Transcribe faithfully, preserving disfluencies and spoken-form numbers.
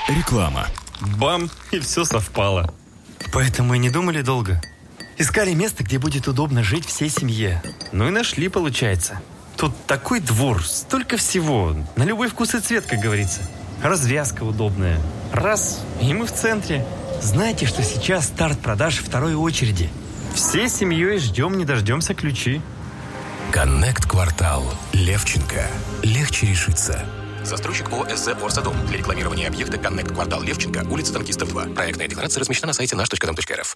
Реклама. Бам! И все совпало. Поэтому и не думали долго. Искали место, где будет удобно жить всей семье. Ну и нашли, получается. Тут такой двор, столько всего. На любой вкус и цвет, как говорится. Развязка удобная. Раз, и мы в центре. Знаете, что сейчас старт продаж второй очереди? Всей семьей ждем, не дождемся ключи. Коннект Квартал. Левченко. Легче решиться. Застройщик ООО «СЗ Орсодом». Для рекламирования объекта «Коннект Квартал Левченко», улица Танкистов, два. Проектная декларация размещена на сайте наш точка дом точка рф.